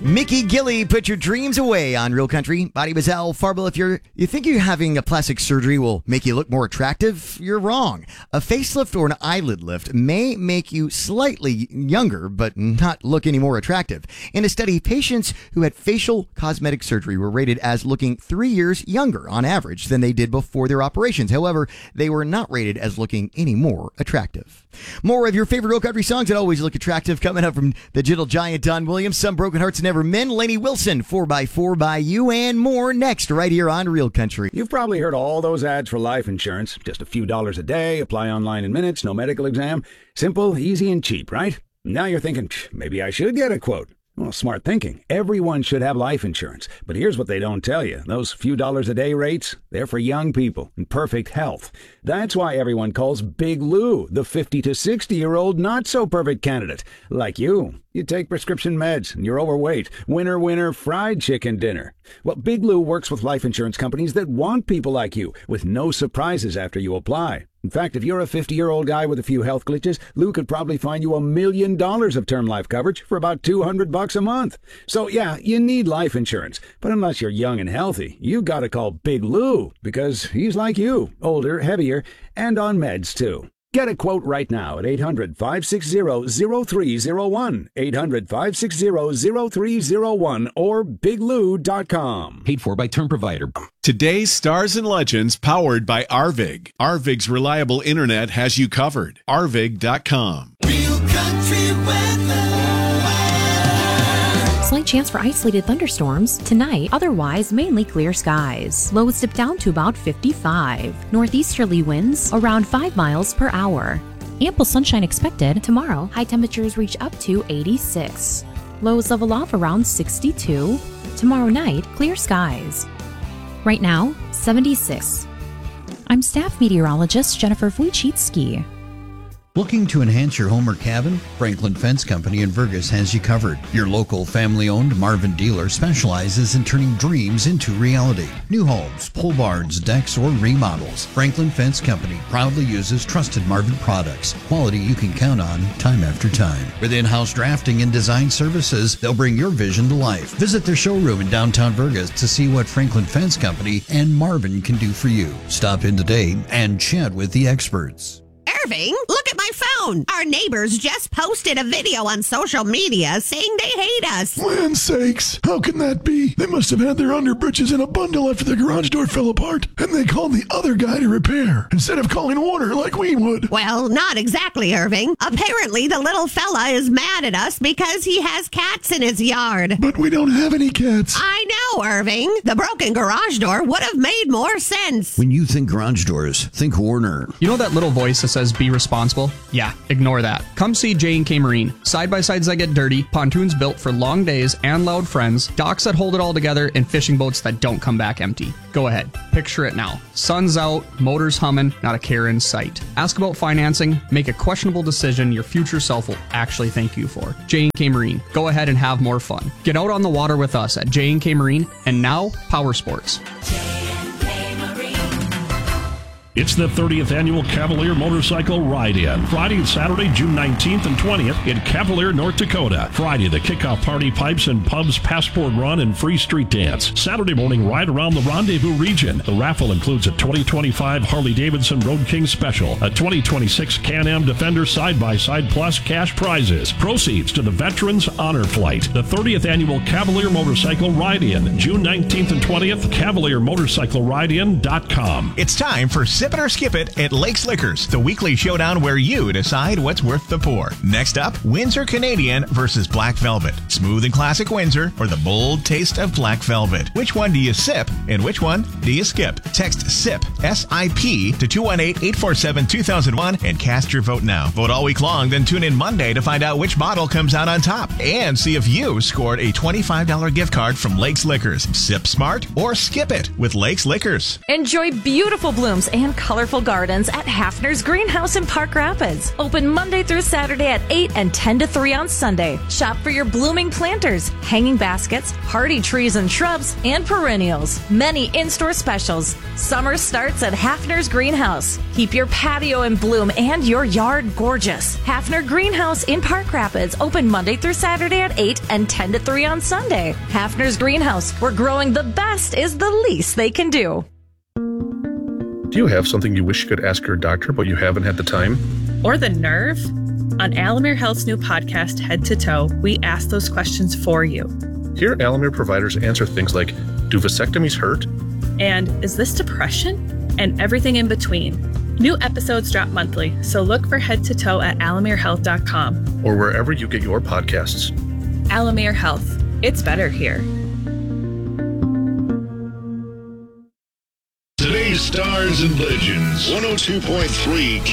Mickey Gilley, put your dreams away on Real Country. Body Bazel, Farble, if you think you're having a plastic surgery will make you look more attractive, you're wrong. A facelift or an eyelid lift may make you slightly younger, but not look any more attractive. In a study, patients who had facial cosmetic surgery were rated as looking 3 years younger on average than they did before their operations. However, they were not rated as looking any more attractive. More of your favorite Real Country songs that always look attractive coming up from the Gentle Giant, Don Williams, Some Broken Hearts and Never Men, Lainey Wilson, 4x4 by You, and more next right here on Real Country. You've probably heard all those ads for life insurance. Just a few dollars a day, apply online in minutes, no medical exam. Simple, easy, and cheap, right? Now you're thinking, maybe I should get a quote. Well, smart thinking. Everyone should have life insurance. But here's what they don't tell you. Those few dollars a day rates, they're for young people in perfect health. That's why everyone calls Big Lou the 50 to 60-year-old not-so-perfect candidate. Like you. You take prescription meds and you're overweight. Winner, winner, fried chicken dinner. Well, Big Lou works with life insurance companies that want people like you, with no surprises after you apply. In fact, if you're a 50-year-old guy with a few health glitches, Lou could probably find you $1 million of term life coverage for about $200 a month. So yeah, you need life insurance. But unless you're young and healthy, you gotta call Big Lou, because he's like you, older, heavier, and on meds too. Get a quote right now at 800-560-0301, 800-560-0301, or biglou.com. Paid for by Term Provider. Today's Stars and Legends powered by Arvig. Arvig's reliable internet has you covered. Arvig.com. Real Country weather. Slight chance for isolated thunderstorms tonight, otherwise mainly clear skies. Lows dip down to about 55. Northeasterly winds around 5 miles per hour. Ample sunshine expected tomorrow. High temperatures reach up to 86. Lows level off around 62. Tomorrow night, clear skies. Right now, 76. I'm staff meteorologist Jennifer Wojcicki. Looking to enhance your home or cabin? Franklin Fence Company in Vergas has you covered. Your local family-owned Marvin dealer specializes in turning dreams into reality. New homes, pole barns, decks, or remodels. Franklin Fence Company proudly uses trusted Marvin products. Quality you can count on time after time. With in-house drafting and design services, they'll bring your vision to life. Visit their showroom in downtown Vergas to see what Franklin Fence Company and Marvin can do for you. Stop in today and chat with the experts. Irving, look at my phone. Our neighbors just posted a video on social media saying they hate us. Land sakes, how can that be? They must have had their underbritches in a bundle after the garage door fell apart, and they called the other guy to repair, instead of calling Warner like we would. Well, not exactly, Irving. Apparently, the little fella is mad at us because he has cats in his yard. But we don't have any cats. I know, Irving. The broken garage door would have made more sense. When you think garage doors, think Warner. You know that little voice that says be responsible? Yeah, ignore that. Come see J&K Marine. Side-by-sides that get dirty, pontoons built for long days and loud friends, docks that hold it all together, and fishing boats that don't come back empty. Go ahead. Picture it now. Sun's out, motors humming, not a care in sight. Ask about financing, make a questionable decision your future self will actually thank you for. J&K Marine. Go ahead and have more fun. Get out on the water with us at J&K Marine, and now Power Sports. It's the 30th Annual Cavalier Motorcycle Ride-In. Friday and Saturday, June 19th and 20th in Cavalier, North Dakota. Friday, the kickoff party, pipes and pubs, passport run, and free street dance. Saturday morning, ride around the Rendezvous region. The raffle includes a 2025 Harley-Davidson Road King Special, a 2026 Can-Am Defender Side-by-Side plus cash prizes. Proceeds to the Veterans Honor Flight. The 30th Annual Cavalier Motorcycle Ride-In, June 19th and 20th, CavalierMotorcycleRide-In.com. It's time for Sip It or Skip It at Lakes Liquors, the weekly showdown where you decide what's worth the pour. Next up, Windsor Canadian versus Black Velvet. Smooth and classic Windsor or the bold taste of Black Velvet. Which one do you sip and which one do you skip? Text SIP, S-I-P, to 218-847-2001 and cast your vote now. Vote all week long, then tune in Monday to find out which bottle comes out on top and see if you scored a $25 gift card from Lakes Liquors. Sip smart or skip it with Lakes Liquors. Enjoy beautiful blooms and and colorful gardens at Hafner's Greenhouse in Park Rapids. Open Monday through Saturday at 8 and 10 to 3 on Sunday. Shop for your blooming planters, hanging baskets, hardy trees and shrubs, and perennials. Many in-store specials. Summer starts at Hafner's Greenhouse. Keep your patio in bloom and your yard gorgeous. Hafner Greenhouse in Park Rapids. Open Monday through Saturday at 8 and 10 to 3 on Sunday. Hafner's Greenhouse, where growing the best is the least they can do. Do you have something you wish you could ask your doctor, but you haven't had the time? Or the nerve? On Alamere Health's new podcast, Head to Toe, we ask those questions for you. Here, Alamere providers answer things like, do vasectomies hurt? And is this depression? And everything in between. New episodes drop monthly, so look for Head to Toe at alamerehealth.com. Or wherever you get your podcasts. Alamere Health. It's better here. Today's Stars and Legends, 102.3